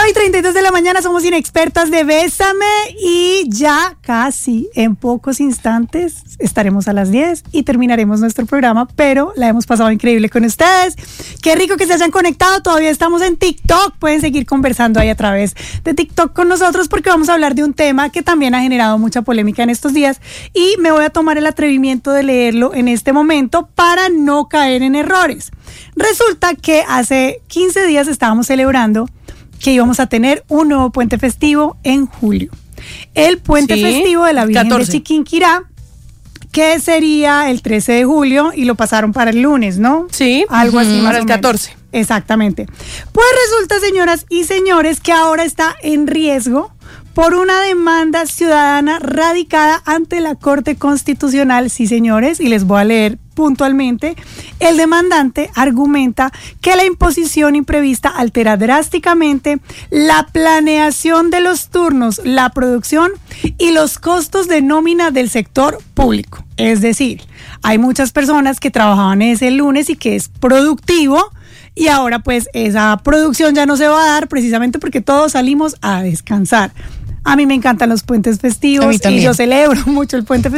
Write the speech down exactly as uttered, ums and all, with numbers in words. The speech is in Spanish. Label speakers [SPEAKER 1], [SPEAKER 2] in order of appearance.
[SPEAKER 1] y treinta y dos de la mañana, somos Inexpertas de Bésame y ya casi en pocos instantes estaremos a las diez y terminaremos nuestro programa, pero la hemos pasado increíble con ustedes. Qué rico que se hayan conectado, todavía estamos en TikTok, pueden seguir conversando ahí a través de TikTok con nosotros porque vamos a hablar de un tema que también ha generado mucha polémica en estos días y me voy a tomar el atrevimiento de leerlo en este momento para no caer en errores. Resulta que hace quince días estábamos celebrando que íbamos a tener un nuevo puente festivo en julio. El puente sí, festivo de la Virgen catorce de Chiquinquirá, que sería el trece de julio y lo pasaron para el lunes, ¿no?
[SPEAKER 2] Sí,
[SPEAKER 1] algo uh-huh, así.
[SPEAKER 2] Para el catorce.
[SPEAKER 1] Exactamente. Pues resulta, señoras y señores, que ahora está en riesgo por una demanda ciudadana radicada ante la Corte Constitucional, sí señores, y les voy a leer puntualmente. El demandante argumenta que la imposición imprevista altera drásticamente la planeación de los turnos, la producción y los costos de nómina del sector público. Es decir, hay muchas personas que trabajaban ese lunes y que es productivo, y ahora pues esa producción ya no se va a dar precisamente porque todos salimos a descansar. A mí me encantan los puentes festivos y yo celebro mucho el puente festivo.